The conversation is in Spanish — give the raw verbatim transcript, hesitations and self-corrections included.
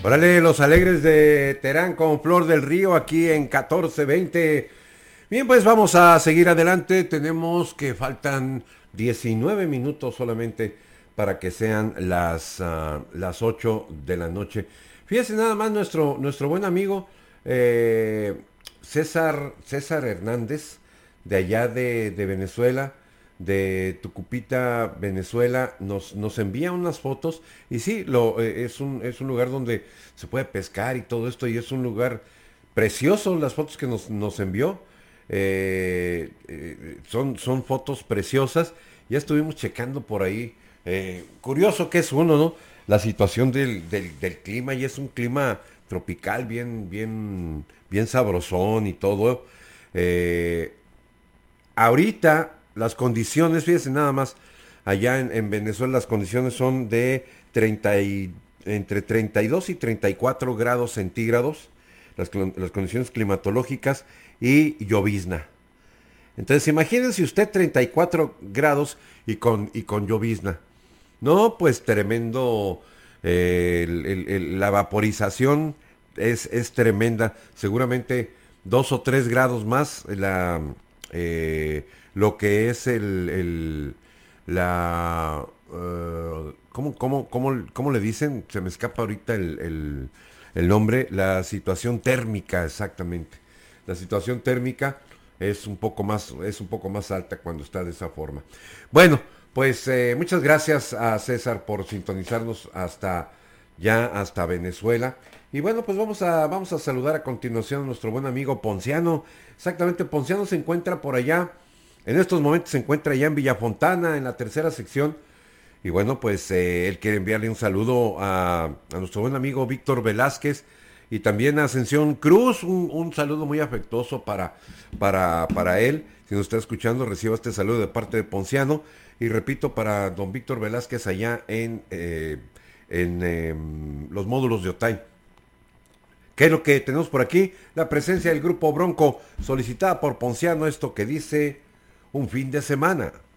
Órale, los alegres de Terán con Flor del Río aquí en catorce veinte. Bien, pues vamos a seguir adelante. Tenemos que faltan diecinueve minutos solamente para que sean las, uh, las ocho de la noche. Fíjese nada más nuestro, nuestro buen amigo eh, César, César Hernández, de allá de, de Venezuela, de Tucupita, Venezuela, nos, nos envía unas fotos y sí, lo, eh, es, un, es un lugar donde se puede pescar y todo esto y es un lugar precioso las fotos que nos, nos envió. Eh, eh, son, son fotos preciosas. Ya estuvimos checando por ahí. Eh, curioso que es uno, ¿no? La situación del, del, del clima y es un clima tropical bien, bien, bien sabrosón y todo. Eh, Ahorita las condiciones, fíjense nada más, allá en, en Venezuela las condiciones son de treinta y, entre treinta y dos y treinta y cuatro grados centígrados, las, las condiciones climatológicas y llovizna. Entonces imagínense usted treinta y cuatro grados y con, y con llovizna. No, pues tremendo, eh, el- el- el- la vaporización es, es tremenda. Seguramente dos o tres grados más la, eh, lo que es el, el- la... eh, ¿cómo, cómo, cómo- cómo le dicen? Se me escapa ahorita el, el- el nombre. La situación térmica, exactamente. La situación térmica es un poco más, es un poco más alta cuando está de esa forma. Bueno, pues eh, muchas gracias a César por sintonizarnos hasta ya hasta Venezuela. Y bueno, pues vamos a, vamos a saludar a continuación a nuestro buen amigo Ponciano. Exactamente, Ponciano se encuentra por allá. En estos momentos se encuentra allá en Villafontana, en la tercera sección. Y bueno, pues eh, él quiere enviarle un saludo a, a nuestro buen amigo Víctor Velázquez y también a Ascensión Cruz. Un, un saludo muy afectuoso para, para, para él. Si nos está escuchando, reciba este saludo de parte de Ponciano. Y repito, para don Víctor Velázquez allá en, eh, en eh, los módulos de Otay. ¿Qué es lo que tenemos por aquí? La presencia del grupo Bronco, solicitada por Ponciano, esto que dice un fin de semana.